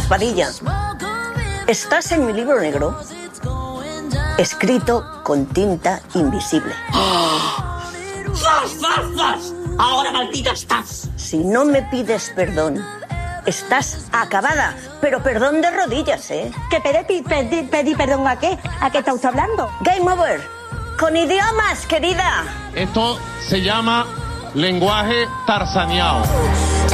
Paz Padilla. Estás en mi libro negro, escrito con tinta invisible. ¡Zas, zas, zas! Ahora maldita estás. Si no me pides perdón, estás acabada. Pero perdón de rodillas, ¿eh? ¿Que pedí perdón a qué? ¿A qué está usted hablando? Game over. Con idiomas, querida. Esto se llama lenguaje tarzaneado.